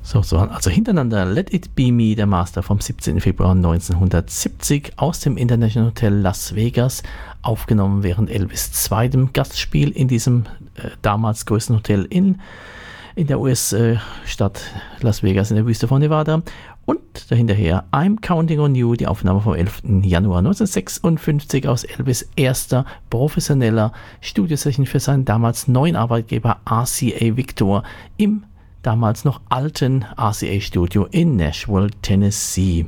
So, also hintereinander Let It Be Me, der Master vom 17. Februar 1970 aus dem International Hotel Las Vegas, aufgenommen während Elvis' zweitem Gastspiel in diesem damals größten Hotel in der US-Stadt Las Vegas in der Wüste von Nevada. Und dahinterher I'm Counting on You, die Aufnahme vom 11. Januar 1956 aus Elvis' erster professioneller Studiosession für seinen damals neuen Arbeitgeber RCA Victor im damals noch alten RCA-Studio in Nashville, Tennessee.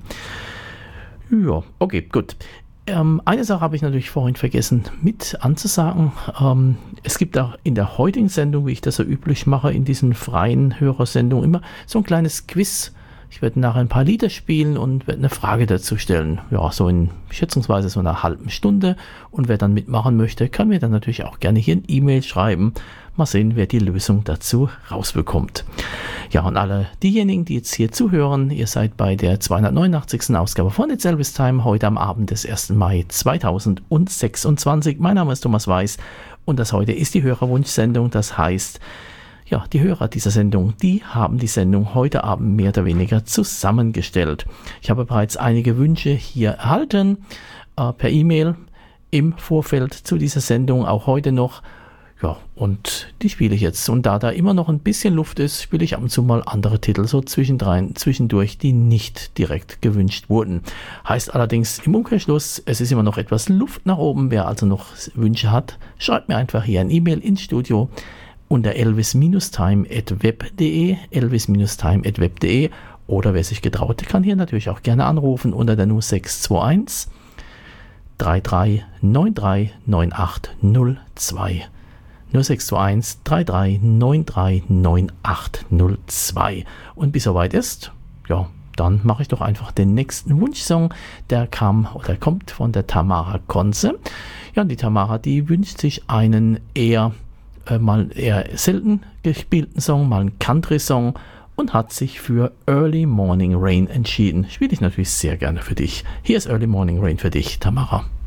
Ja, okay, gut. Eine Sache habe ich natürlich vorhin vergessen mit anzusagen. Es gibt auch in der heutigen Sendung, wie ich das so üblich mache, in diesen freien Hörersendungen immer so ein kleines Quiz. Ich werde nachher ein paar Lieder spielen und werde eine Frage dazu stellen. Ja, so in schätzungsweise so einer halben Stunde. Und wer dann mitmachen möchte, kann mir dann natürlich auch gerne hier ein E-Mail schreiben. Mal sehen, wer die Lösung dazu rausbekommt. Ja, und alle diejenigen, die jetzt hier zuhören, ihr seid bei der 289. Ausgabe von It's Elvis Time, heute am Abend des 1. Mai 2026. Mein Name ist Thomas Weiß und das heute ist die Hörerwunschsendung. Das heißt, ja, die Hörer dieser Sendung, die haben die Sendung heute Abend mehr oder weniger zusammengestellt. Ich habe bereits einige Wünsche hier erhalten, per E-Mail im Vorfeld zu dieser Sendung, auch heute noch. Ja, und die spiele ich jetzt. Und da immer noch ein bisschen Luft ist, spiele ich ab und zu mal andere Titel so zwischendurch, die nicht direkt gewünscht wurden. Heißt allerdings im Umkehrschluss, es ist immer noch etwas Luft nach oben. Wer also noch Wünsche hat, schreibt mir einfach hier ein E-Mail ins Studio unter elvis-time@web.de, elvis-time@web.de, oder wer sich getraut, kann hier natürlich auch gerne anrufen unter der 0621 33 93 9802. 0621 33 93 9802. Und bis soweit ist, ja, dann mache ich doch einfach den nächsten Wunschsong. Der kommt von der Tamara Konze. Ja, und die Tamara, die wünscht sich einen eher selten gespielten Song, mal einen Country-Song, und hat sich für Early Morning Rain entschieden. Spiele ich natürlich sehr gerne für dich. Hier ist Early Morning Rain für dich, Tamara.